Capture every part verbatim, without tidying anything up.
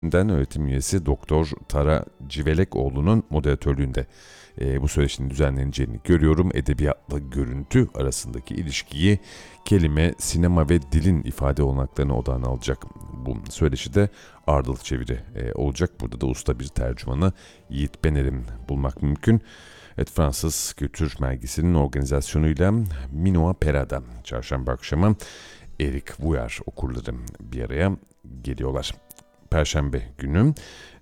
Öğretim üyesi Doktor Tara Civelekoğlu'nun moderatörlüğünde e, bu söyleşinin düzenleneceğini görüyorum. Edebiyatla görüntü arasındaki ilişkiyi kelime, sinema ve dilin ifade olanaklarına odağına alacak bu söyleşide ardıl çeviri e, olacak. Burada da usta bir tercümanı Yiğit Bener'in bulmak mümkün. Evet, Fransız Kültür Merkezi'nin organizasyonuyla Minoa Pera'da çarşamba akşamı Eric Vuillard okurları bir araya geliyorlar. Perşembe günü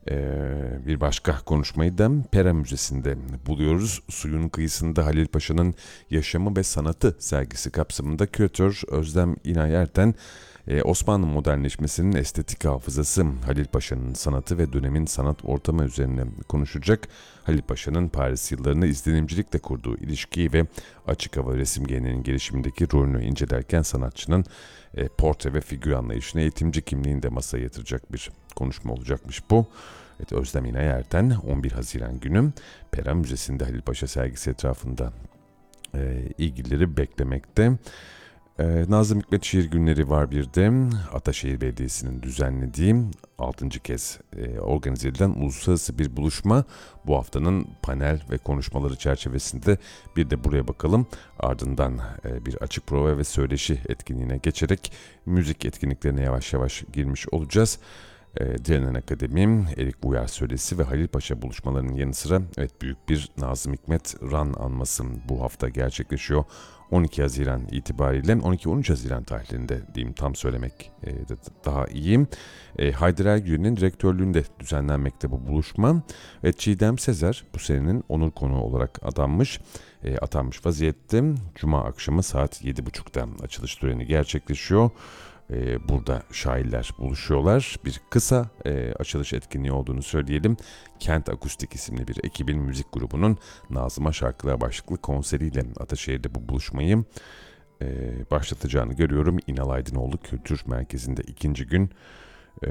ee, bir başka konuşmayı da Pera Müzesi'nde buluyoruz. Suyun kıyısında Halil Paşa'nın yaşamı ve sanatı sergisi kapsamında küratör Özlem İnay Erten, e, Osmanlı modernleşmesinin estetik hafızası, Halil Paşa'nın sanatı ve dönemin sanat ortamı üzerine konuşacak. Halil Paşa'nın Paris yıllarını izlenimcilikle kurduğu ilişkiyi ve açık hava resim geleneğinin gelişimindeki rolünü incelerken sanatçının e, portre ve figür anlayışına eğitimci kimliğini de masaya yatıracak bir konuşma olacakmış bu. Evet, Özlem İnay Erten on bir Haziran günü Pera Müzesi'nde Halil Paşa sergisi etrafında e, ilgileri beklemekte. Ee, Nazım Hikmet Şiir Günleri var bir de. Ataşehir Belediyesi'nin düzenlediği altıncı kez e, organize edilen uluslararası bir buluşma. Bu haftanın panel ve konuşmaları çerçevesinde bir de buraya bakalım. Ardından e, bir açık prova ve söyleşi etkinliğine geçerek müzik etkinliklerine yavaş yavaş girmiş olacağız. E, Direnen Akademi, Erik Vuillard Söylesi ve Halil Paşa buluşmalarının yanı sıra evet, büyük bir Nazım Hikmet Ran anması bu hafta gerçekleşiyor. on iki Haziran itibariyle on iki on üç Haziran tarihlerinde diyeyim, tam söylemek e, daha iyi. E, Haydar Ergülen'in direktörlüğünde düzenlenmekte bu buluşma. Ve Çiğdem Sezer bu senenin onur konuğu olarak adanmış. E, atanmış vaziyette Cuma akşamı saat yedi buçukta açılış töreni gerçekleşiyor. Ee, burada şairler buluşuyorlar. Bir kısa e, açılış etkinliği olduğunu söyleyelim. Kent Akustik isimli bir ekibin müzik grubunun Nazım'a Şarkılar başlıklı konseriyle Ataşehir'de bu buluşmayı e, başlatacağını görüyorum. İnal Aydınoğlu Kültür Merkezi'nde ikinci gün e,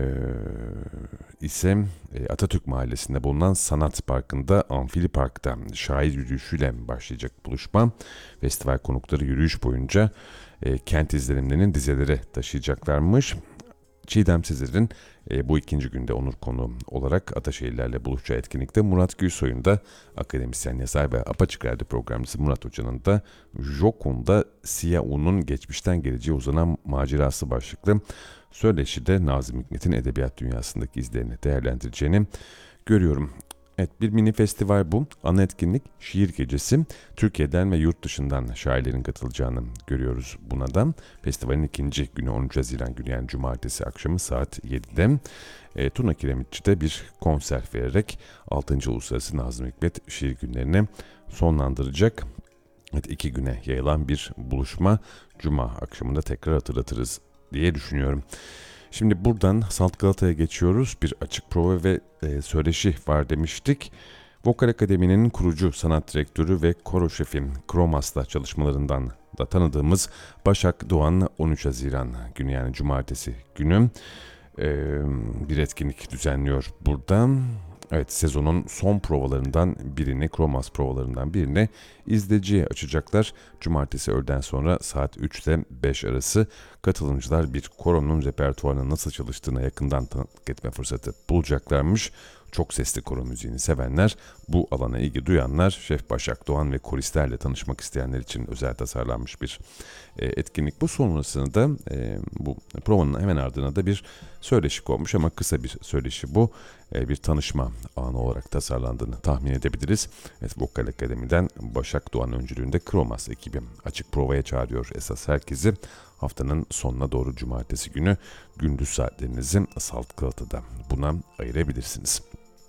ise e, Atatürk Mahallesi'nde bulunan Sanat Parkı'nda Amfili Park'ta şair yürüyüşüyle başlayacak buluşma. Festival konukları yürüyüş boyunca E, kent izlenimlerinin dizelere taşıyacaklarmış. Çiğdem Sezer'in e, bu ikinci günde onur konuğu olarak Ataşehirlerle buluşacağı etkinlikte Murat Gülsoy'un da akademisyen, yazar ve Apaçık Radyo programcısı Murat Hoca'nın da Jokun'da Siyah-U'nun geçmişten geleceğe uzanan macerası başlıklı söyleşide Nazım Hikmet'in edebiyat dünyasındaki izlerini değerlendireceğini görüyorum. Evet, bir mini festival bu. Ana etkinlik şiir gecesi. Türkiye'den ve yurt dışından şairlerin katılacağını görüyoruz buna da. Festivalin ikinci günü on üç Haziran günü, yani cumartesi akşamı saat yedide e, Tuna Kiremitçi'de bir konser vererek altıncı Uluslararası Nazım Hikmet Şiir Günlerini sonlandıracak. Evet, iki güne yayılan bir buluşma. Cuma akşamında tekrar hatırlatırız diye düşünüyorum. Şimdi buradan Salt Galata'ya geçiyoruz. Bir açık prova ve e, söyleşi var demiştik. Vokal Akademi'nin kurucu sanat direktörü ve koro şefi Kromas'la çalışmalarından da tanıdığımız Başak Doğan on üç Haziran günü, yani cumartesi günü e, bir etkinlik düzenliyor burada. Evet, sezonun son provalarından birini, Kromas provalarından birini izleyiciye açacaklar. Cumartesi öğleden sonra saat üç ile beş arası katılımcılar bir koronun repertuarının nasıl çalıştığına yakından tanıklık etme fırsatı bulacaklarmış. Çok sesli koro müziğini sevenler, bu alana ilgi duyanlar, Şef Başak Doğan ve koristlerle tanışmak isteyenler için özel tasarlanmış bir e, etkinlik. Bu sonrasında e, bu provanın hemen ardına da bir söyleşi konmuş, ama kısa bir söyleşi bu. E, bir tanışma anı olarak tasarlandığını tahmin edebiliriz. Evet, Vokal Akademi'den Başak Doğan öncülüğünde Kromas ekibi açık provaya çağırıyor esas herkesi. Haftanın sonuna doğru cumartesi günü gündüz saatlerinizi Salt Galata'da buna ayırabilirsiniz.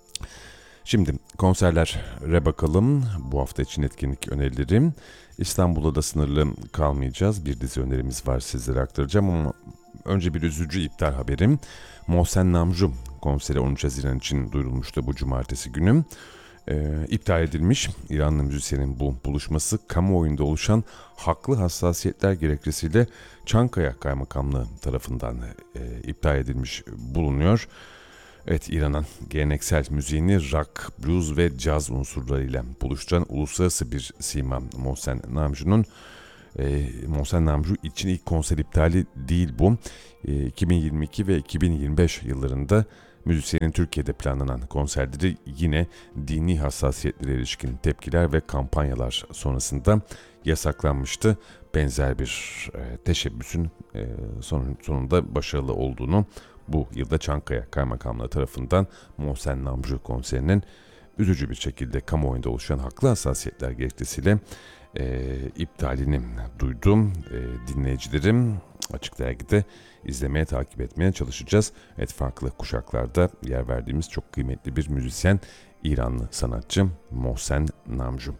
Şimdi konserlere bakalım. Bu hafta için etkinlik önerilerim. İstanbul'da da sınırlı kalmayacağız. Bir dizi önerimiz var, sizlere aktaracağım, ama önce bir üzücü iptal haberim. Mohsen Namju konseri on üç Haziran için duyurulmuştu bu cumartesi günü. Ee, iptal edilmiş. İranlı müzisyenin bu buluşması kamuoyunda oluşan haklı hassasiyetler gerekçesiyle Çankaya Kaymakamlığı tarafından e, iptal edilmiş bulunuyor. Evet, İran'ın geleneksel müziğini rock, blues ve caz unsurlarıyla buluşturan uluslararası bir sima Mohsen Namju'nun E, Mohsen Namju için ilk konser iptali değil bu. E, iki bin yirmi iki ve iki bin yirmi beş yıllarında Müzisyenin Türkiye'de planlanan konserleri yine dini hassasiyetlere ilişkin tepkiler ve kampanyalar sonrasında yasaklanmıştı. Benzer bir e, teşebbüsün e, son, sonunda başarılı olduğunu bu yılda Çankaya Kaymakamlığı tarafından Mohsen Namju konserinin üzücü bir şekilde kamuoyunda oluşan haklı hassasiyetler gerekçesiyle e, iptalini duydum. E, dinleyicilerim Açık Dergi'de izlemeye, takip etmeye çalışacağız. Evet, farklı kuşaklarda yer verdiğimiz çok kıymetli bir müzisyen, İranlı sanatçı Mohsen Namju.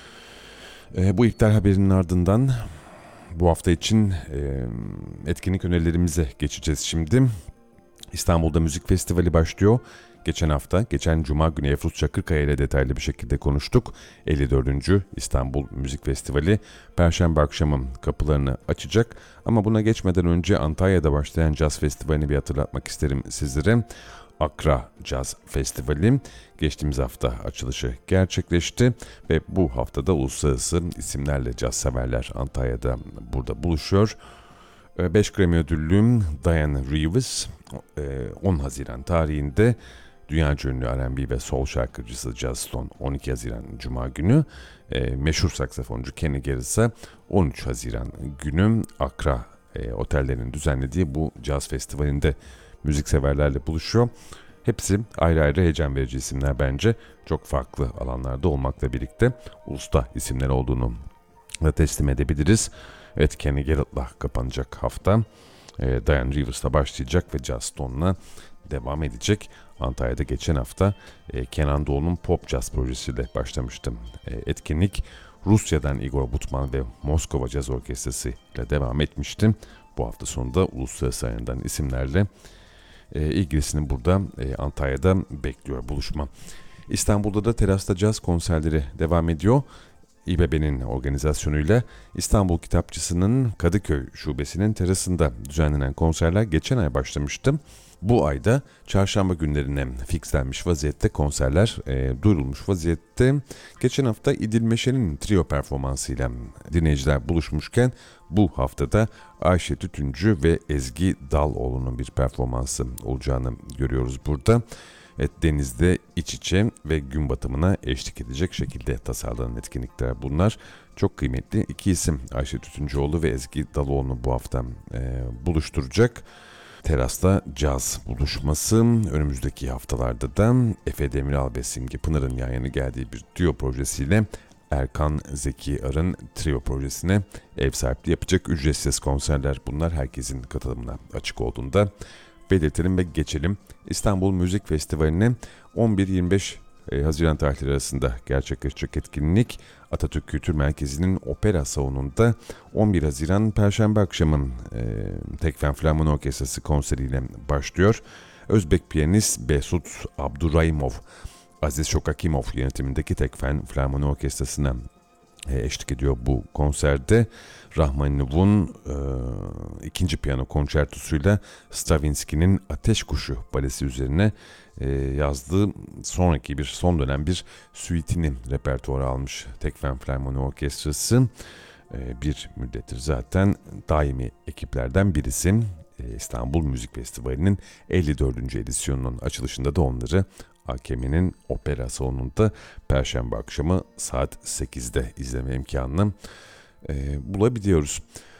E, bu iptal haberinin ardından bu hafta için e, etkinlik önerilerimize geçeceğiz şimdi. İstanbul'da Müzik Festivali başlıyor. Geçen hafta, geçen Cuma günü Efruz Çakırkaya ile detaylı bir şekilde konuştuk. elli dördüncü İstanbul Müzik Festivali Perşembe akşamı kapılarını açacak. Ama buna geçmeden önce Antalya'da başlayan Caz Festivali'ni bir hatırlatmak isterim sizlere. Akra Caz Festivali geçtiğimiz hafta açılışı gerçekleşti ve bu haftada uluslararası isimlerle caz severler Antalya'da burada buluşuyor. beş Grammy ödüllü Diane Reeves on Haziran tarihinde dünyaca ünlü R and B ve soul şarkıcısı Jazz Stone on iki Haziran Cuma günü, meşhur saksafoncu Kenny Garriss'a on üç Haziran günü Akra otellerinin düzenlediği bu caz festivalinde müzikseverlerle buluşuyor. Hepsi ayrı ayrı heyecan verici isimler bence. Çok farklı alanlarda olmakla birlikte usta isimler olduğunu da teslim edebiliriz. Evet, Kenny Garrett'la kapanacak hafta. E, Diane Reevers'la başlayacak ve Jazz Stone'la devam edecek. Antalya'da geçen hafta e, Kenan Doğulu'nun Pop Jazz projesiyle başlamıştım. E, etkinlik Rusya'dan Igor Butman ve Moskova Jazz Orkestrası ile devam etmiştim. Bu hafta sonunda uluslararası ayından isimlerle e, ilgilisini burada e, Antalya'da bekliyor buluşma. İstanbul'da da Terasta Caz konserleri devam ediyor. İBB'nin organizasyonuyla İstanbul Kitapçısı'nın Kadıköy Şubesi'nin terasında düzenlenen konserler geçen ay başlamıştı. Bu ayda çarşamba günlerine fixlenmiş vaziyette konserler e, duyurulmuş vaziyette. Geçen hafta İdil Meşe'nin trio performansıyla dinleyiciler buluşmuşken bu haftada Ayşe Tütüncü ve Ezgi Daloğlu'nun bir performansı olacağını görüyoruz burada. Evet, denizde iç içe ve gün batımına eşlik edecek şekilde tasarlanan etkinlikler bunlar. Çok kıymetli iki isim Ayşe Tütüncüoğlu ve Ezgi Daloğlu'nu bu hafta e, buluşturacak. Terasta Caz buluşması önümüzdeki haftalarda da Efe Demiral ve Simge Pınar'ın yan yana geldiği bir trio projesiyle Erkan Zeki Ar'ın trio projesine ev sahipliği yapacak. Ücretsiz konserler bunlar, herkesin katılımına açık olduğunda belirtelim ve geçelim. İstanbul Müzik Festivali'ne on bir yirmi beş Haziran tarihleri arasında gerçekleşecek etkinlik Atatürk Kültür Merkezi'nin opera salonunda on bir Haziran Perşembe akşamı e, Tekfen Filarmoni Orkestrası konseriyle başlıyor. Özbek piyanist Behzut Abdurrahimov, Aziz Şokakimov yönetimindeki Tekfen Filarmoni Orkestrası'na eşlik ediyor bu konserde. Rahmaninov'un e, ikinci piyano konçertosuyla Stravinsky'nin Ateş Kuşu balesi üzerine e, yazdığı sonraki bir son dönem bir suite'ini repertuara almış Tekfen Filarmoni Orkestrası. E, bir müddettir zaten daimi ekiplerden birisi. E, İstanbul Müzik Festivali'nin elli dördüncü edisyonunun açılışında da onları A K M'nin opera salonunda Perşembe akşamı saat sekizde izleme imkanını e, bulabiliyoruz.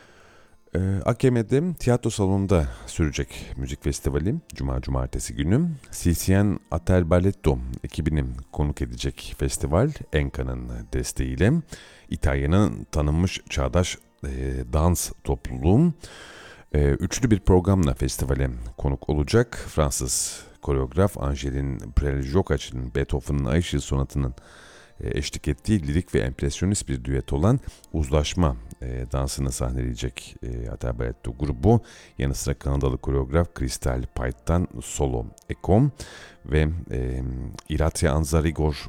E, A K M'de tiyatro salonunda sürecek müzik festivali Cuma Cumartesi günü C C N Atel Balletto ekibini konuk edecek festival Enka'nın desteğiyle İtalya'nın tanınmış çağdaş e, dans topluluğu e, üçlü bir programla festivale konuk olacak. Fransız koreograf Angelin Preljokaç'ın Beethoven'ın Ay Işığı Sonatı'nın eşlik ettiği lirik ve empresyonist bir düet olan Uzlaşma e, dansını sahneleyecek e, Atel Balletto grubu. Yanı sıra Kanadalı koreograf Crystal Pite'dan solo ekom ve e, Iratya Anzarigor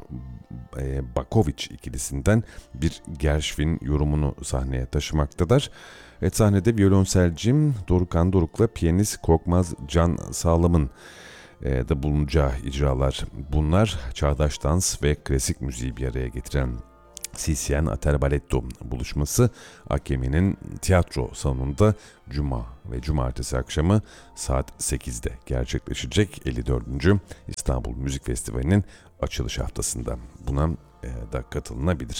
e, Bakovic ikilisinden bir Gershwin yorumunu sahneye taşımaktadır. Evet, sahnede violonselcim Dorukhan Doruk'la piyanist Korkmaz Can Sağlam'ın da bulunacağı icralar bunlar. Çağdaş dans ve klasik müziği bir araya getiren C C N Ater Balletto buluşması A K M'nin tiyatro salonunda Cuma ve Cumartesi akşamı saat sekizde gerçekleşecek elli dördüncü İstanbul Müzik Festivali'nin açılış haftasında. Buna e, da katılınabilir.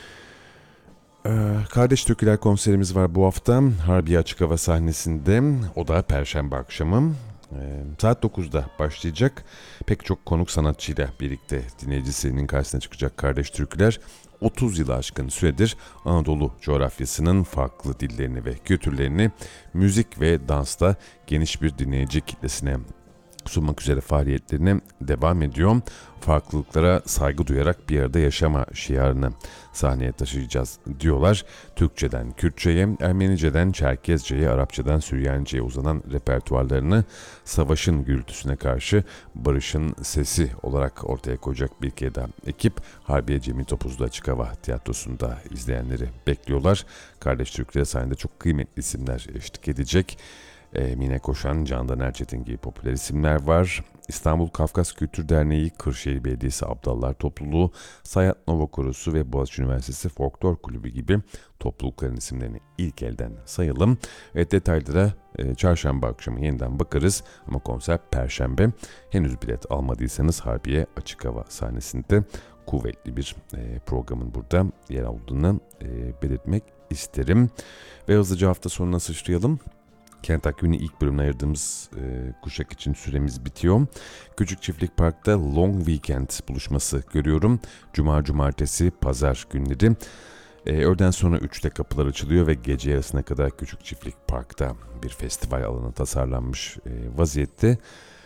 Ee, Kardeş Türküler konserimiz var bu hafta Harbiye Açık Hava sahnesinde. O da Perşembe akşamı ee, saat dokuzda başlayacak. Pek çok konuk sanatçıyla birlikte dinleyicisinin karşısına çıkacak Kardeş Türküler. otuz yılı aşkın süredir Anadolu coğrafyasının farklı dillerini ve kültürlerini müzik ve dansla geniş bir dinleyici kitlesine sunmak üzere faaliyetlerine devam ediyor. Farklılıklara saygı duyarak bir arada yaşama şiarını sahneye taşıyacağız diyorlar. Türkçeden Kürtçe'ye, Ermeniceden Çerkezce'ye, Arapçadan Süryanice'ye uzanan repertuarlarını savaşın gürültüsüne karşı barışın sesi olarak ortaya koyacak bir kere daha ekip Harbiye Cemil Topuzlu Açık Hava Tiyatrosu'nda izleyenleri bekliyorlar. Kardeş Türkleri sahnede çok kıymetli isimler eşlik edecek. E, Mine Koşan, Candan Erçetin gibi popüler isimler var. İstanbul Kafkas Kültür Derneği, Kırşehir Belediyesi Abdallar Topluluğu, Sayat Nova Korosu ve Boğaziçi Üniversitesi Folklor Kulübü gibi toplulukların isimlerini ilk elden sayalım. Ve detaylara e, çarşamba akşamı yeniden bakarız ama konser perşembe. Henüz bilet almadıysanız Harbiye Açık Hava sahnesinde kuvvetli bir e, programın burada yer aldığını e, belirtmek isterim. Ve hızlıca hafta sonuna sıçrayalım. Kent Akgün'ü ilk bölümüne ayırdığımız e, kuşak için süremiz bitiyor. Küçük Çiftlik Park'ta Long Weekend buluşması görüyorum. Cuma, cumartesi, pazar günleri. E, öğleden sonra üçte kapılar açılıyor ve gece yarısına kadar Küçük Çiftlik Park'ta bir festival alanı tasarlanmış e, vaziyette.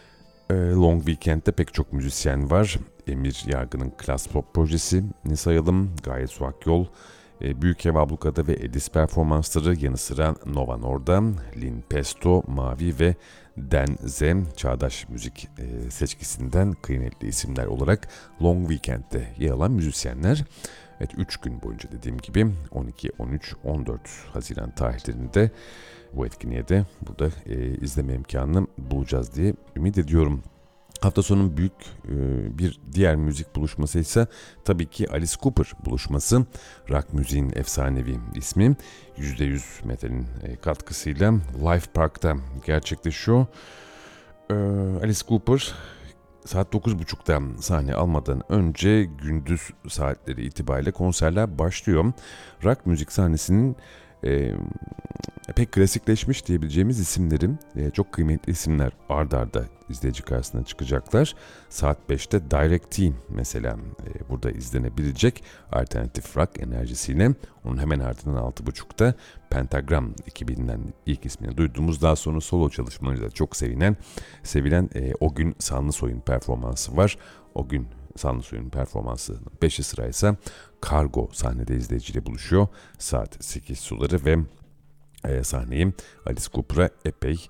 E, Long Weekend'de pek çok müzisyen var. Emir Yargı'nın Klas Pop projesini sayalım. Gayet Suak Yol, Büyük Ev Ablukada ve Edis performansları yanı sıra Nova Norda, Lin Pesto, Mavi ve Den Zem çağdaş müzik e, seçkisinden kıymetli isimler olarak Long Weekend'de yer alan müzisyenler. Evet, üç gün boyunca dediğim gibi on iki, on üç, on dört Haziran tarihlerinde bu etkinliğe de burada e, izleme imkanını bulacağız diye ümit ediyorum. Hafta sonunun büyük e, bir diğer müzik buluşması ise tabii ki Alice Cooper buluşması. Rock müziğin efsanevi ismi yüzde yüz metalin e, katkısıyla Live Park'ta gerçekleşiyor. E, Alice Cooper saat dokuz buçukta sahne almadan önce gündüz saatleri itibariyle konserler başlıyor. Rock müzik sahnesinin e, pek klasikleşmiş diyebileceğimiz isimlerin e, çok kıymetli isimler ard arda izleyici karşısına çıkacaklar. Saat beşte Direct Team mesela e, burada izlenebilecek alternatif rock enerjisiyle. Onun hemen ardından altı buçukta Pentagram ekibinden ilk ismini duyduğumuz, daha sonra solo çalışmalarıyla çok sevinen, sevilen e, O Gün Sanlısoy'un performansı var. O gün Sanlısoy'un performansı beşi sıraysa Kargo sahnede izleyiciyle buluşuyor. Saat sekiz suları ve e, sahneyi Alice Cooper'a epey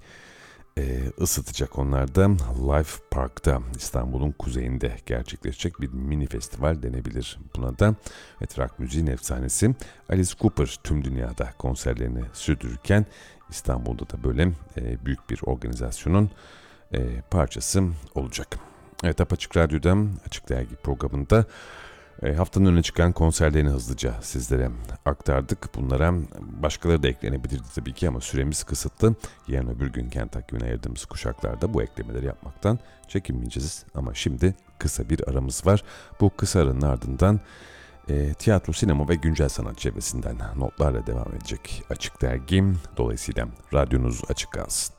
e, ısıtacak. Onlar da Live Park'ta İstanbul'un kuzeyinde gerçekleşecek bir mini festival denebilir buna da. Evet, rock müziğin efsanesi Alice Cooper tüm dünyada konserlerini sürdürürken İstanbul'da da böyle e, büyük bir organizasyonun e, parçası olacak. Evet, Apaçık Radyo'da Açık Dergi programında e, haftanın öne çıkan konserlerini hızlıca sizlere aktardık. Bunlara başkaları da eklenebilirdi tabii ki ama süremiz kısıtlı. Yarın öbür gün Kent Akgün'e ayırdığımız kuşaklarda bu eklemeleri yapmaktan çekinmeyeceğiz. Ama şimdi kısa bir aramız var. Bu kısa aranın ardından e, tiyatro, sinema ve güncel sanat çevresinden notlarla devam edecek Açık Dergi. Dolayısıyla radyonuz açık kalsın.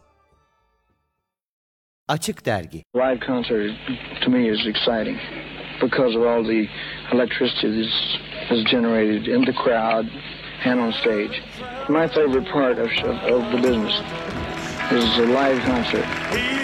Açık Dergi. Live concert to me is exciting because of all the electricity that is generated in the crowd and on stage. My favorite part of, of the business is a live concert.